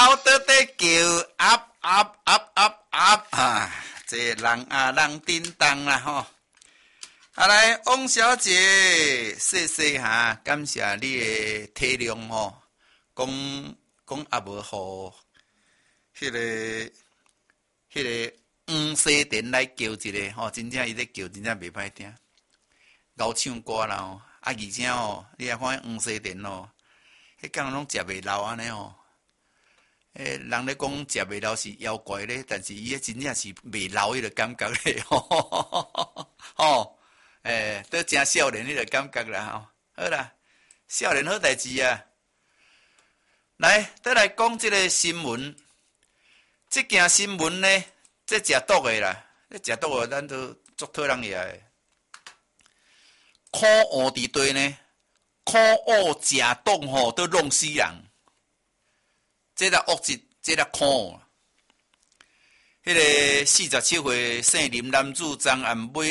后倒底叫啊！这人啊人叮当啦吼。啊来，汪小姐，谢谢哈，感谢你的体谅吼。讲也无互迄个黄西田来叫一个吼，真正伊咧叫真正袂歹听，敖唱歌啦吼，而且吼，你也看黄西田吼，迄讲拢食袂老安尼吼。人咧讲食袂老是妖怪咧，但是伊真正是袂老迄个感觉咧吼，都真少年迄个感觉啦吼。好啦，少年好代志啊。来，再来讲即个新闻。即件新闻呢，这食毒的啦，这食毒的咱都足讨人厌的。可恶伫堆呢，可恶食毒吼，都弄死人。这个恶质，这个可恶。迄个47岁姓林男子昨暗买